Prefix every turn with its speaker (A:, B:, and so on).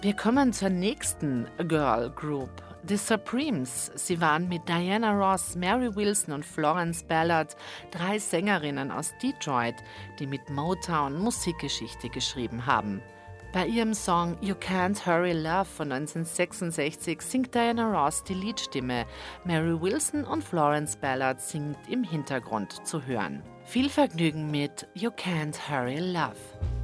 A: Wir kommen zur nächsten Girl Group, The Supremes. Sie waren mit Diana Ross, Mary Wilson und Florence Ballard 3 Sängerinnen aus Detroit, die mit Motown Musikgeschichte geschrieben haben. Bei ihrem Song You Can't Hurry Love von 1966 singt Diana Ross die Leadstimme. Mary Wilson und Florence Ballard singt im Hintergrund zu hören. Viel Vergnügen mit You Can't Hurry Love.